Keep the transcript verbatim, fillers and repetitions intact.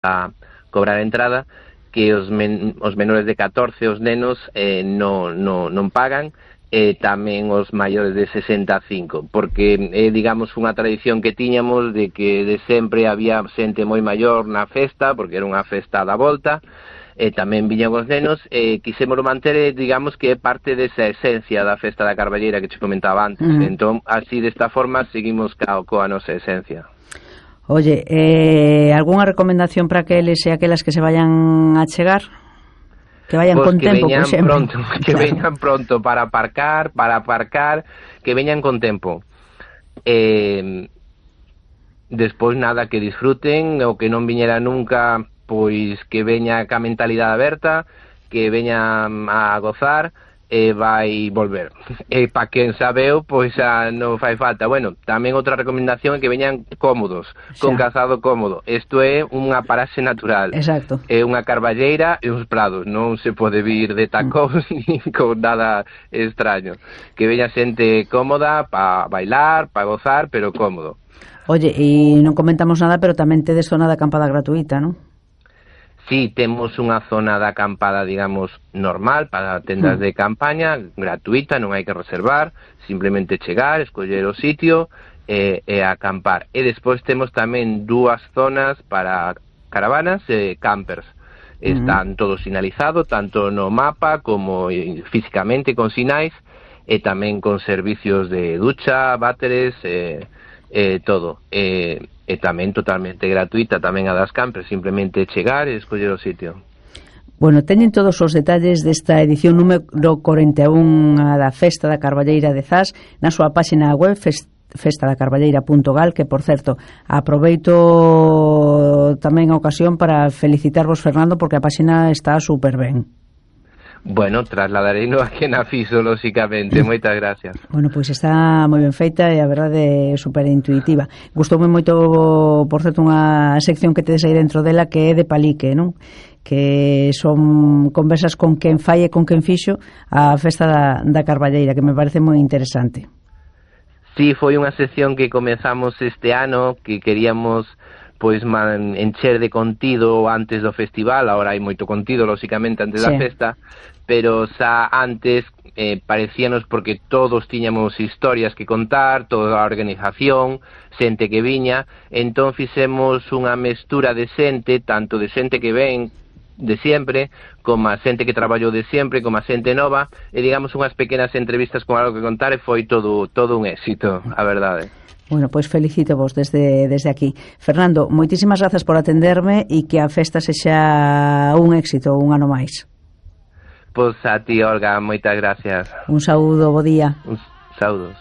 a cobrar a entrada, que os, men os menores de catorce, os nenos, eh, no, no, non pagan, e tamén os maiores de sesenta e cinco, porque é, eh, digamos, unha tradición que tiñamos de que de sempre había xente moi maior na festa, porque era unha festa da volta, e tamén viñan os nenos, e quisemos manter, digamos, que é parte desa esencia da festa da Carballeira que che comentaba antes. Uh -huh. Entón, así, desta forma, seguimos ca, coa nosa esencia. Oye, eh, ¿algunha recomendación para aqueles e aquelas que se vayan a chegar? Que vayan pues con que tempo, veñan por exemplo. Pronto, que claro. veñan pronto para aparcar, para aparcar, que veñan con tempo. Eh, despois nada, que disfruten, o que non viñera nunca, pois que veña ca mentalidade aberta, que veña a gozar, e vai volver. E pa quen sabeu, pois a, non fai falta. Bueno, tamén outra recomendación é que veñan cómodos, xa. Con calzado cómodo. Isto é unha paraxe natural. Exacto. É unha carballeira e uns prados. Non se pode vir de tacóns mm. nin con nada extraño. Que veña xente cómoda pa bailar, pa gozar, pero cómodo. Oye, e non comentamos nada, pero tamén tedes zona de acampada gratuita, non? Sí, temos unha zona de acampada, digamos, normal para tendas mm. de campaña, gratuita, non hai que reservar, simplemente chegar, escoller o sitio e, e acampar. E despois temos tamén dúas zonas para caravanas e campers. Están mm. todo sinalizado, tanto no mapa como físicamente con sinais, e tamén con servicios de ducha, váteres, e, e todo. E, e tamén totalmente gratuita, tamén a das campers, simplemente chegar e escoller o sitio. Bueno, teñen todos os detalles desta edición número cuarenta e un da Festa da Carballeira de Zas na súa páxina web festa da carballeira punto gal, que, por certo, aproveito tamén a ocasión para felicitarvos, Fernando, porque a páxina está super ben. Bueno, trasladarei-no a quen a fixo, lóxicamente. Moitas gracias. Bueno, pois pues está moi ben feita e a verdade é super intuitiva. Gustoume moito, por certo, unha sección que tedes aí dentro dela que é de palique, non? Que son conversas con quen fai e con quen fixo a festa da, da Carballeira, que me parece moi interesante. Sí, foi unha sección que comezamos este ano, que queríamos pois man, encher de contido antes do festival. Agora hai moito contido, lóxicamente, antes sí. da festa, pero xa antes eh, parecíanos, porque todos tiñamos historias que contar, toda a organización, xente que viña, entón fixemos unha mestura de xente, tanto de xente que ven de sempre, como a xente que traballou de sempre, como a xente nova, e digamos unhas pequenas entrevistas con algo que contar, e foi todo, todo un éxito, a verdade. Bueno, pois pues felicito vos desde, desde aquí. Fernando, moitísimas grazas por atenderme e que a festa sexa un éxito, un ano máis. Pois a ti, Olga, moitas gracias. Un saúdo, bo día. Un saúdo.